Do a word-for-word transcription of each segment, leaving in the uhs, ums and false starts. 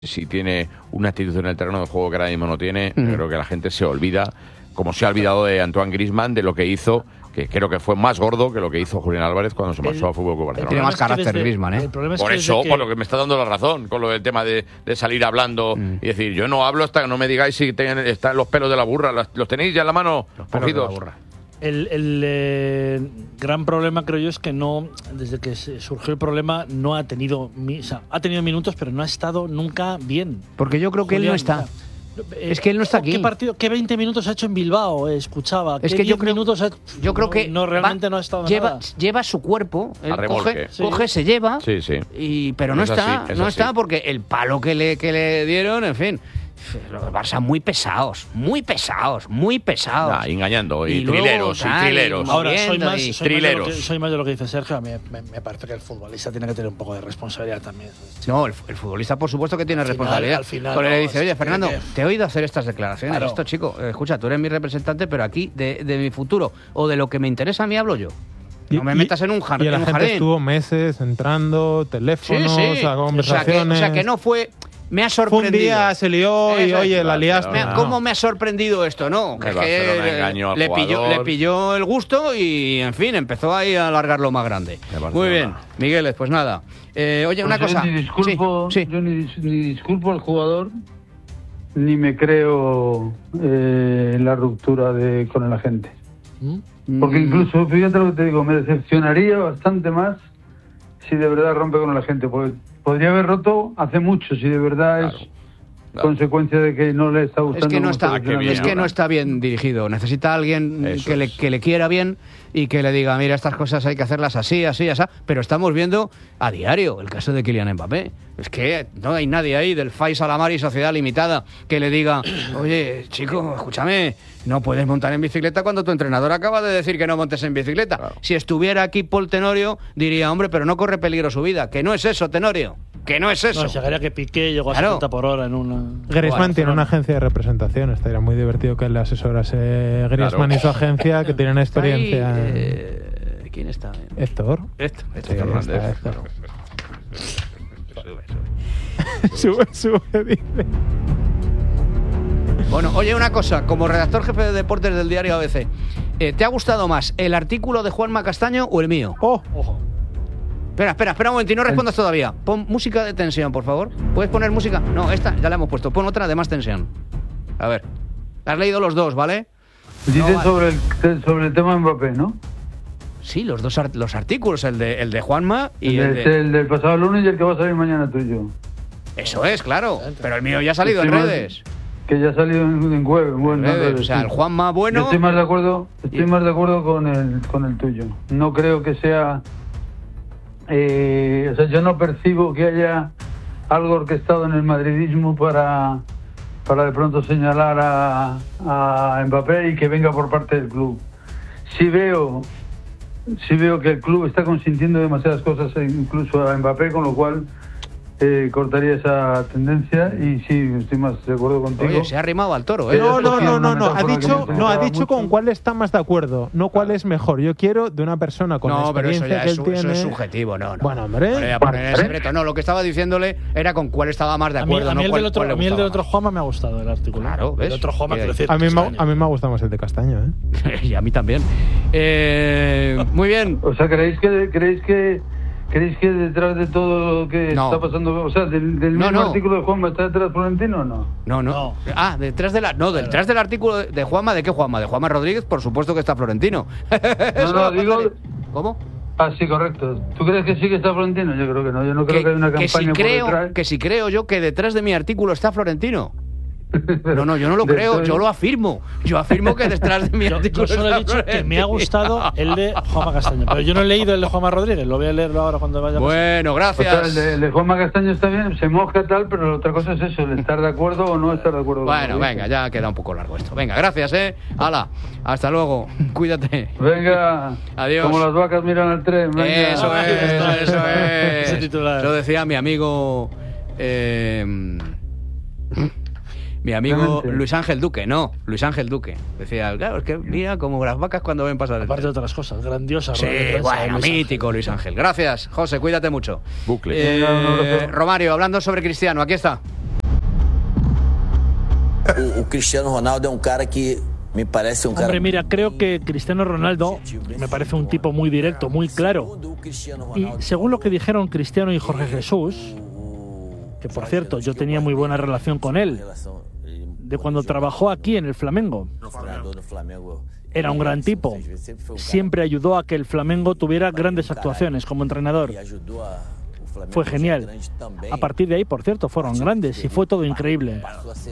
Si tiene una actitud en el terreno de juego que ahora mismo no tiene, mm. creo que la gente se olvida, como se ha olvidado de Antoine Griezmann, de lo que hizo, que creo que fue más gordo que lo que hizo Julián Álvarez cuando se marchó a Fútbol Club Barcelona. Tiene más carácter es que Griezmann, ¿eh? Por es eso, que... por lo que me está dando la razón, con lo del tema de, de salir hablando mm. y decir, yo no hablo hasta que no me digáis si ten, están los pelos de la burra, los, los tenéis ya en la mano, los cogidos. De la burra. El, el eh, gran problema, creo yo, es que no, desde que surgió el problema, no ha tenido, o sea, ha tenido minutos, pero no ha estado nunca bien. Porque yo creo que Julián, él no está. Es que él no está aquí. ¿Qué partido? ¿Qué veinte minutos ha hecho en Bilbao? Eh, escuchaba. Es que yo creo, minutos ha, yo creo no, que no realmente va, no ha estado lleva, nada. Lleva su cuerpo, él coge, sí. coge, se lleva, sí, sí. Y, pero no es está, así, no así. está porque el palo que le, que le dieron, en fin. Los Barça muy pesados, muy pesados, muy pesados. Nah, engañando, y, y luego, trileros, tal, y trileros. Ahora, soy más, y soy, trileros. Más de que, soy más de lo que dice Sergio. A mí me, me parece que el futbolista tiene que tener un poco de responsabilidad también. No, el, el futbolista por supuesto que tiene al responsabilidad. Final, al final, Pero no, le dice, oye, es Fernando, que... te he oído hacer estas declaraciones. Claro. Esto, chico, escucha, tú eres mi representante, pero aquí de, de mi futuro o de lo que me interesa a mí hablo yo. No me y, metas en un, jar, y en la un gente jardín. Estuvo meses entrando, teléfonos, sí, sí. a conversaciones. O sea, que, o sea, que no fue... Me ha sorprendido. Fue un día se lió y, Eso, oye, claro, la liaste. Me ha, ¿Cómo me ha sorprendido esto? No, que, que le, pilló, le pilló el gusto y, en fin, empezó ahí a alargarlo más grande. Muy bien, Migueles, pues nada. Eh, oye, una pues cosa. Yo ni disculpo, sí, sí. Yo ni, ni disculpo al jugador, ni me creo eh, en la ruptura de, con el agente. ¿Mm? Porque incluso, fíjate lo que te digo, me decepcionaría bastante más si de verdad rompe con el agente. Porque podría haber roto hace mucho, si de verdad claro, es claro. consecuencia de que no le está gustando. Es que no está, está bien, es que no está bien dirigido. Necesita a alguien que le, que le quiera bien y que le diga, mira, estas cosas hay que hacerlas así, así, así. Pero estamos viendo a diario el caso de Kylian Mbappé. Es que no hay nadie ahí del Faisal Amari Sociedad Limitada que le diga, oye, chico, escúchame, no puedes montar en bicicleta cuando tu entrenador acaba de decir que no montes en bicicleta. Claro. Si estuviera aquí Paul Tenorio, diría, hombre, pero no corre peligro su vida. Que no es eso, Tenorio. Que no es eso. No, llegaría que Piqué llegó a claro. setenta por hora en una... Griezmann bueno, tiene una agencia de representación. Estaría muy divertido que le asesorase Griezmann claro. y su agencia, que tienen experiencia. Ahí, eh, ¿Quién está? Héctor. Héctor. Sí, Hernández. Sube, sube, dice. Bueno, oye, una cosa, como redactor jefe de deportes del diario A B C, eh, ¿te ha gustado más el artículo de Juanma Castaño o el mío? ¡Oh! ¡Ojo! Espera, espera, espera un momento y no respondas todavía. Pon música de tensión, por favor. ¿Puedes poner música? No, esta ya la hemos puesto. Pon otra de más tensión. A ver. Has leído los dos, ¿vale? Dices no, vale. sobre, el, sobre el tema de Mbappé, ¿no? Sí, los dos art los artículos, el de, el de Juanma y el, el, de, de... el del pasado lunes y el que va a salir mañana tuyo. Eso es, claro. Pero el mío ya ha salido en redes. Que ya ha salido en, en web. Bueno, en redes, o sea, sí. el Juanma bueno... Yo estoy más de acuerdo, estoy y... más de acuerdo con el, con el tuyo. No creo que sea... Eh, o sea, yo no percibo que haya algo orquestado en el madridismo para, para de pronto señalar a, a Mbappé y que venga por parte del club. Sí veo, sí veo que el club está consintiendo demasiadas cosas, incluso a Mbappé, con lo cual eh, cortaría esa tendencia y sí, estoy más de acuerdo contigo. Oye, se ha arrimado al toro, ¿eh? No, no, no, no, no, ha dicho, no, ha dicho con cuál está más de acuerdo, no cuál es mejor. Yo quiero de una persona con no, la experiencia pero eso ya que es, él tiene. Eso es subjetivo, no, no. Bueno, hombre. No, poner en secreto. No, lo que estaba diciéndole era con cuál estaba más de acuerdo. A mí, a mí no el, cuál, del otro, cuál a mí el del otro más. Juanma me ha gustado el artículo. Claro, ¿ves? El otro Juanma, quiero decir, a mí, me, a mí me ha gustado más el de Castaño, ¿eh? Y a mí también. Eh, muy bien. O sea, ¿creéis que creéis que ¿Creéis que detrás de todo lo que no. está pasando, o sea, del, del no, mismo no. artículo de Juanma, está detrás Florentino o no? No, no? No. Ah, detrás de la, no, detrás del artículo de Juanma, ¿de qué Juanma? De Juanma Rodríguez, por supuesto que está Florentino. No, no, digo... ¿Cómo? Ah, sí, correcto. ¿Tú crees que sí que está Florentino? Yo creo que no. Yo no creo que, que haya una campaña que si por creo, detrás. Que si creo yo que detrás de mi artículo está Florentino. No, no, yo no lo creo, estoy... yo lo afirmo. Yo afirmo que detrás de mi yo, artículo yo solo está he dicho Florentino. Que me ha gustado el de Juanma Castaño. Pero yo no he leído el de Juanma Rodríguez, lo voy a leerlo ahora cuando vaya a pasar. Bueno, gracias. O sea, el, de, el de Juanma Castaño está bien, se mosca tal, pero la otra cosa es eso, el estar de acuerdo o no estar de acuerdo. Bueno, con venga, ya queda un poco largo esto. Venga, gracias, eh. Hala, hasta luego. Cuídate. Venga. Adiós. Como las vacas miran al tren. Venga. Eso es, eso es. Ese titular. Lo decía mi amigo... Eh, Mi amigo Realmente. Luis Ángel Duque, no, Luis Ángel Duque. Decía, claro, es que mira como las vacas cuando ven pasar el Aparte de otras cosas, grandiosas. Sí, bueno, Luis mítico Ángel. Luis Ángel. Gracias, José, cuídate mucho. Bucle. Eh, Romario, hablando sobre Cristiano, aquí está. o, o Cristiano Ronaldo es un cara que me parece un cara... Hombre, mira, creo que Cristiano Ronaldo me parece un tipo muy directo, muy claro. Y según lo que dijeron Cristiano y Jorge Jesús, que por cierto, yo tenía muy buena relación con él, de cuando trabajó aquí en el Flamengo. Era un gran tipo. Siempre ayudó a que el Flamengo tuviera grandes actuaciones como entrenador. Fue genial. A partir de ahí, por cierto, fueron grandes y fue todo increíble.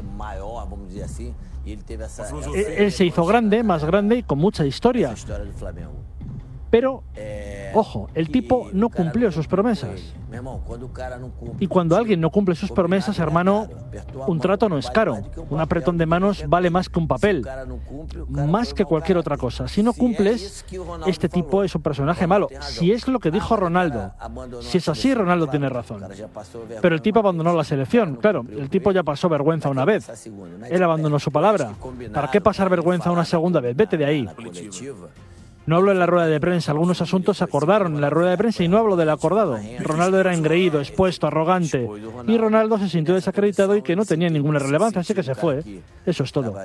Él se hizo grande, más grande y con mucha historia. Pero, ojo, el tipo no cumplió sus promesas. Y cuando alguien no cumple sus promesas, hermano, un trato no es caro. Un apretón de manos vale más que un papel. Más que cualquier otra cosa. Si no cumples, este tipo es un personaje malo. Si es lo que dijo Ronaldo. Si es así, Ronaldo tiene razón. Pero el tipo abandonó la selección. Claro, el tipo ya pasó vergüenza una vez. Él abandonó su palabra. ¿Para qué pasar vergüenza una segunda vez? Vete de ahí. No hablo en la rueda de prensa, algunos asuntos se acordaron en la rueda de prensa y no hablo del acordado. Ronaldo era engreído, expuesto, arrogante. Y Ronaldo se sintió desacreditado y que no tenía ninguna relevancia, así que se fue. Eso es todo.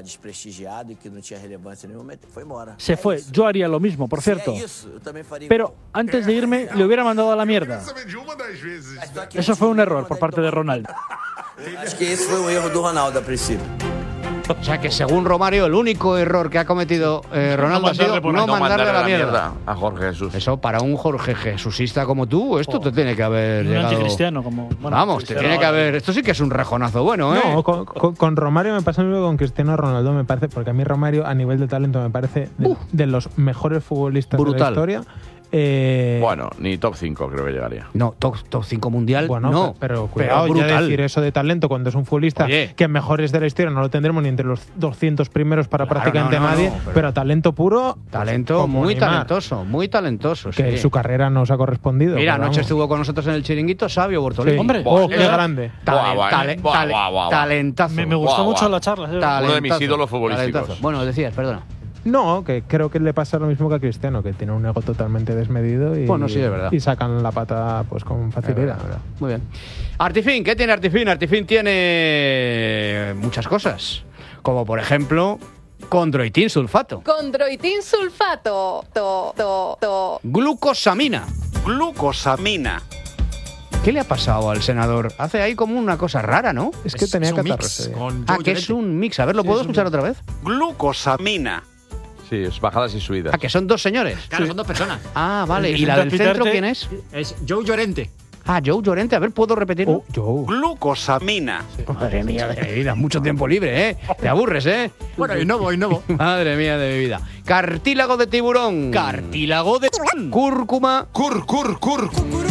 Se fue. Yo haría lo mismo, por cierto. Pero antes de irme, le hubiera mandado a la mierda. Eso fue un error por parte de Ronaldo. Acho que ese fue un error de Ronaldo al principio. O sea que según Romario, el único error que ha cometido eh, Ronaldo ha sido no mandarle a la mierda a Jorge Jesús. Eso, para un Jorge Jesusista como tú, esto oh. te tiene que haber un llegado... anticristiano como... Bueno, Vamos, te tiene que haber... Esto sí que es un rejonazo bueno, ¿eh? No, con, con, con Romario me pasa lo mismo con Cristiano Ronaldo, me parece, porque a mí Romario, a nivel de talento, me parece de, uh, de los mejores futbolistas brutal. de la historia. Eh, bueno, ni top cinco creo que llegaría. No, top, top cinco mundial, bueno, no. Pero cuidado, pero ya decir eso de talento cuando es un futbolista Oye. que mejores de la historia no lo tendremos ni entre los doscientos primeros para claro, prácticamente no, no, nadie, no, pero, pero talento puro. Talento pues, muy talentoso, muy talentoso. Que sí. su carrera nos ha correspondido. Mira, anoche estuvo con nosotros en el Chiringuito Sabio Bortolín. Sí. Hombre, oh, qué grande. Tale, tale, tale, talentazo. Me, me gustó buah, mucho buah. la charla. ¿Sí? Uno de mis ídolos futbolísticos. Talentazo. Bueno, decías, perdona. No, que creo que le pasa lo mismo que a Cristiano, que tiene un ego totalmente desmedido y, bueno, sí, es verdad. y sacan la pata pues con facilidad. Verdad. Muy bien. Artifin, ¿qué tiene Artifin? Artifin tiene muchas cosas, como por ejemplo condroitin sulfato. Condroitin sulfato. To, to, to. Glucosamina. Glucosamina. ¿Qué le ha pasado al senador? Hace ahí como una cosa rara, ¿no? Es que es, tenía es catarro. Ah, que es un mix. A ver, ¿lo sí, puedo escuchar otra vez? Glucosamina. Sí, es bajadas y subidas. Ah, que son dos señores. Claro, sí. son dos personas. Ah, vale. ¿Y la del centro quién es? Es Joe Llorente. Ah, Joe Llorente. A ver, ¿puedo repetirlo? Oh, Joe. Glucosamina. Sí. Madre mía de mi vida. Mucho tiempo libre, ¿eh? Te aburres, ¿eh? Bueno, y no voy, no voy. Madre mía de mi vida. Cartílago de tiburón. Cartílago de tiburón. Cúrcuma. Cur, cur, cur.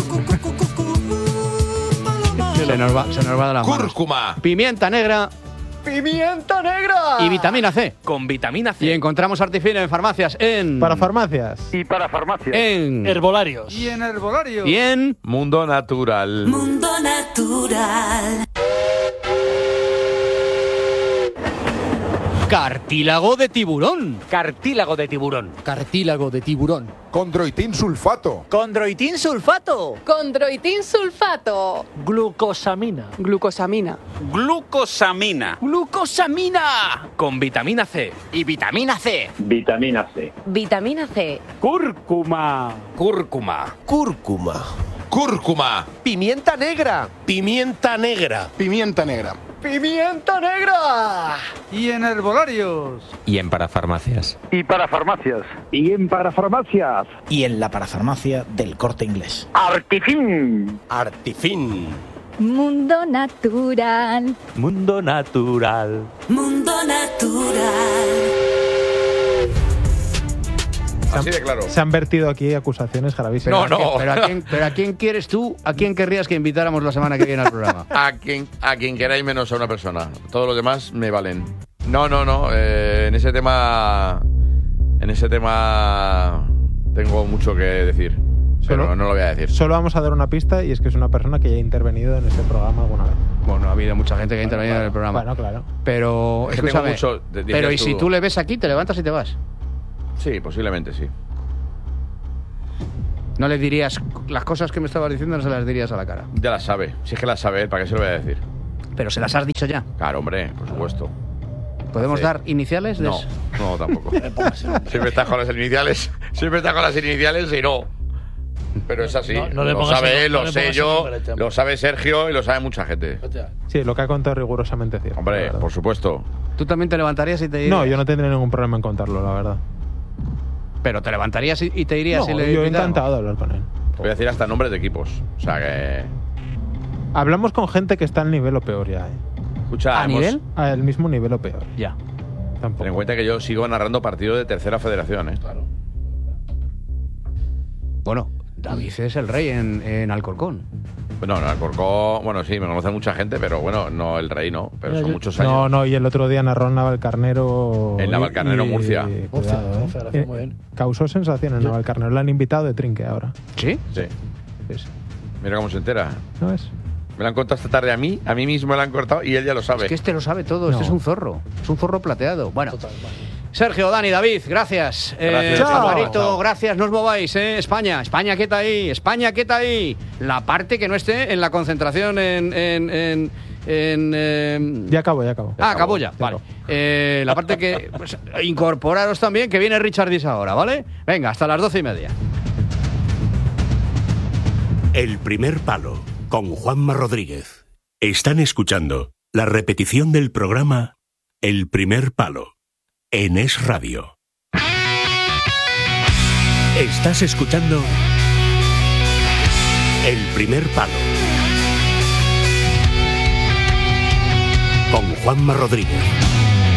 Se nos va, se nos va de la mano. Cúrcuma. Pimienta negra. ¡Pimienta negra! Y vitamina C. Con vitamina C. Y encontramos Artifin en farmacias en... Para farmacias. Y para farmacias. En... Herbolarios. Y en herbolarios. Y en... Mundo Natural. Mundo Natural. Cartílago de tiburón. Cartílago de tiburón. Cartílago de tiburón. Condroitin sulfato. Condroitin sulfato. Condroitin sulfato. Glucosamina. Glucosamina. Glucosamina. Glucosamina. Con vitamina C. Y vitamina C. Vitamina C. Vitamina C. Cúrcuma. Cúrcuma. Cúrcuma. Cúrcuma. Pimienta negra. Pimienta negra. Pimienta negra. ¡Pimienta negra! Y en herbolarios. Y en parafarmacias. Y para farmacias. Y en parafarmacias. Y en la parafarmacia del Corte Inglés. Artifin. Artifin. Mundo Natural. Mundo Natural. Mundo Natural. Así de claro. Se han vertido aquí acusaciones gravísimas. No, no. Pero a, quién, pero ¿a quién quieres tú? ¿A quién querrías que invitáramos la semana que viene al programa? A quien, a quien queráis menos a una persona. Todos los demás me valen. No, no, no. Eh, en ese tema... En ese tema... Tengo mucho que decir. Pero Solo- no lo voy a decir. Solo vamos a dar una pista y es que es una persona que ya ha intervenido en este programa alguna vez. Bueno, ha habido mucha gente que ha intervenido en el programa. Bueno, claro. Pero, Es que tengo escúchame, mucho- de- pero ¿y decías si tú- tú le ves aquí, te levantas y te vas? Sí, posiblemente sí. No le dirías las cosas que me estabas diciendo, no se las dirías a la cara. Ya las sabe. Si es que las sabe, ¿para qué se lo voy a decir? Pero se las has dicho ya. Claro, hombre, por supuesto. ¿Podemos Sí. dar iniciales? De No, eso? no, tampoco. Siempre estás con las iniciales. Siempre estás con las iniciales y no. Pero es así. No, no le lo pongas sabe el- él, no lo le sé pongas yo, el nombre, chaval. lo sabe Sergio y lo sabe mucha gente. Sí, lo que ha contado es rigurosamente cierto. Hombre, la verdad. por supuesto. ¿Tú también te levantarías y te irías? No, yo no tendría ningún problema en contarlo, la verdad. Pero te levantarías y y te irías No, si le yo he invitáramos? encantado de hablar con él. Voy a decir hasta nombres de equipos. O sea que. Hablamos con gente que está al nivel o peor ya, ¿eh? Escucha, ¿A hemos- nivel? Al mismo nivel o peor. Ya. Tampoco. Ten en cuenta que yo sigo narrando partidos de tercera federación, ¿eh? Claro. Bueno, David es el rey en, en Alcorcón. Bueno, en Alcorcón, bueno, sí, me conoce mucha gente, pero bueno, no el rey, no. Pero Mira, son yo- muchos años. No, no, y el otro día narró en Navalcarnero. En Navalcarnero, y- Murcia. y- Murcia, cuidado, ¿no? ¿eh? Federación, Eh, muy bien. Causó sensación en Navalcarnero. Le han invitado de trinque ahora. ¿Sí? Sí. Sí, sí. Mira cómo se entera. ¿No ves? Me lo han contado esta tarde a mí, a mí mismo me lo han cortado y él ya lo sabe. Es que este lo sabe todo, este No. es un zorro. Es un zorro plateado. Bueno. Sergio, Dani, David, gracias. Gracias. Eh, Chao. Alvarito, Chao. gracias, no os mováis, ¿eh? España, España, quieta ahí, España, quieta ahí. La parte que no esté en la concentración en... en, en, en, eh, Ya acabo, ya acabo. Ah, acabó ya, vale. Eh, la parte que... Pues, incorporaros también, que viene Richard Dis ahora, ¿vale? Venga, hasta las doce y media. El primer palo, con Juanma Rodríguez. Están escuchando la repetición del programa El primer palo, en Es Radio. Estás escuchando El primer palo, con Juanma Rodríguez.